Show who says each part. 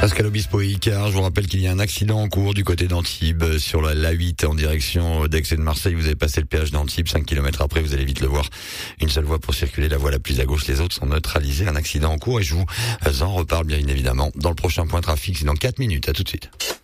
Speaker 1: Pascal Obispo et Icare, je vous rappelle qu'il y a un accident en cours du côté d'Antibes sur l'A8 en direction d'Aix et de Marseille. Vous avez passé le péage d'Antibes, 5 km après, vous allez vite le voir. Une seule voie pour circuler, la voie la plus à gauche, les autres sont neutralisées. Un accident en cours et je vous en reparle bien évidemment dans le prochain point trafic, c'est dans 4 minutes. À tout de suite.